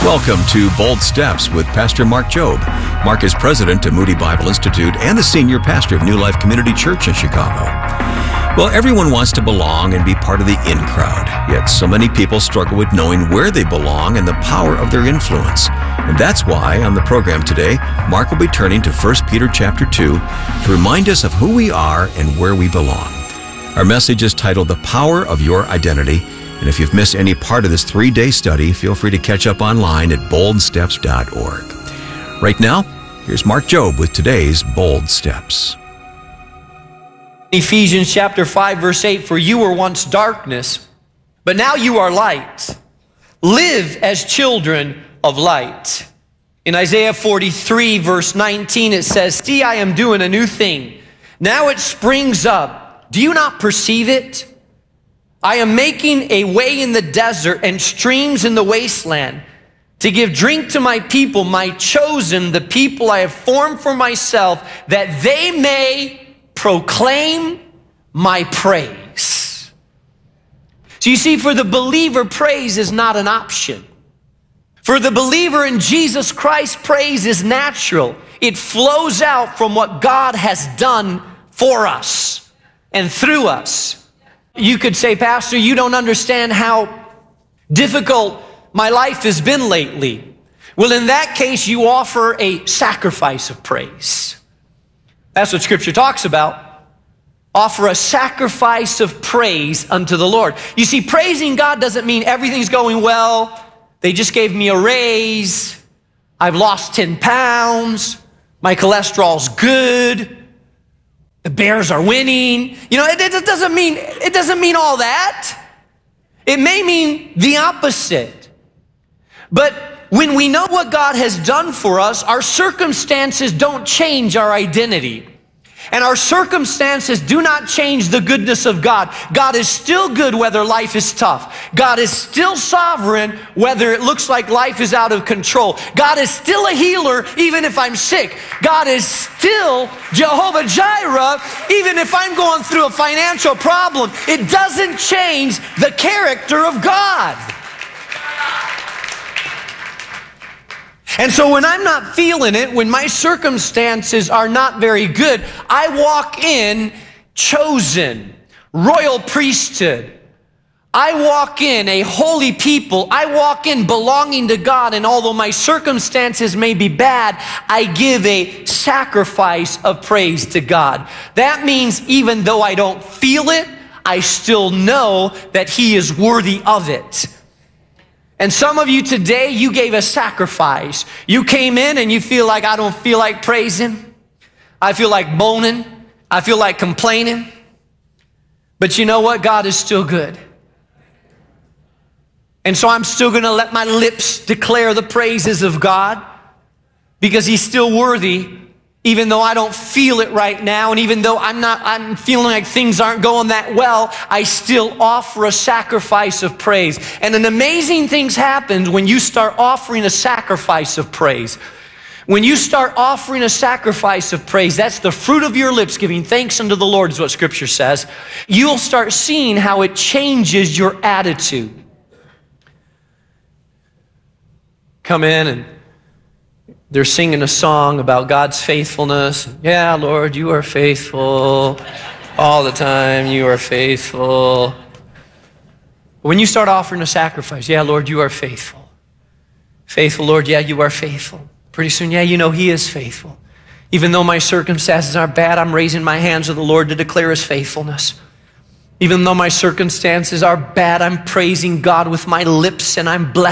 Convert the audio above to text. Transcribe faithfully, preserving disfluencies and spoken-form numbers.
Welcome to Bold Steps with Pastor Mark Jobe. Mark is president of Moody Bible Institute and the senior pastor of New Life Community Church in Chicago. Well, everyone wants to belong and be part of the in crowd, yet so many people struggle with knowing where they belong and the power of their influence. And that's why on the program today, Mark will be turning to First Peter chapter two to remind us of who we are and where we belong. Our message is titled The Power of Your Identity. And if you've missed any part of this three-day study, feel free to catch up online at bold steps dot org. Right now, here's Mark Jobe with today's Bold Steps. Ephesians chapter five, verse eight, for you were once darkness, but now you are light. Live as children of light. In Isaiah forty-three, verse nineteen, it says, see, I am doing a new thing. Now it springs up. Do you not perceive it? I am making a way in the desert and streams in the wasteland to give drink to my people, my chosen, the people I have formed for myself, that they may proclaim my praise. So you see, for the believer, praise is not an option. For the believer in Jesus Christ, praise is natural. It flows out from what God has done for us and through us. You could say, Pastor, you don't understand how difficult my life has been lately. Well, in that case, you offer a sacrifice of praise. That's what Scripture talks about. Offer a sacrifice of praise unto the Lord. You see, praising God doesn't mean everything's going well. They just gave me a raise. I've lost ten pounds. My cholesterol's good. The Bears are winning. You know, it, it doesn't mean, it doesn't mean all that. It may mean the opposite. But when we know what God has done for us, our circumstances don't change our identity. And our circumstances do not change the goodness of God. God is still good whether life is tough. God is still sovereign whether it looks like life is out of control. God is still a healer even if I'm sick. God is still Jehovah Jireh even if I'm going through a financial problem. It doesn't change the character of God. And so when I'm not feeling it, when my circumstances are not very good, I walk in chosen, royal priesthood. I walk in a holy people. I walk in belonging to God. And although my circumstances may be bad, I give a sacrifice of praise to God. That means even though I don't feel it, I still know that He is worthy of it. And some of you today, you gave a sacrifice. You came in and you feel like, I don't feel like praising. I feel like moaning. I feel like complaining. But you know what? God is still good. And so I'm still going to let my lips declare the praises of God because He's still worthy, even though I don't feel it right now. And even though I'm not, I'm feeling like things aren't going that well, I still offer a sacrifice of praise. And an amazing thing happens when you start offering a sacrifice of praise. When you start offering a sacrifice of praise, that's the fruit of your lips, giving thanks unto the Lord is what Scripture says. You'll start seeing how it changes your attitude. Come in and they're singing a song about God's faithfulness. Yeah, Lord, you are faithful. All the time, you are faithful. When you start offering a sacrifice, yeah, Lord, you are faithful. Faithful, Lord, yeah, you are faithful. Pretty soon, yeah, you know He is faithful. Even though my circumstances are bad, I'm raising my hands to the Lord to declare His faithfulness. Even though my circumstances are bad, I'm praising God with my lips and I'm blessed.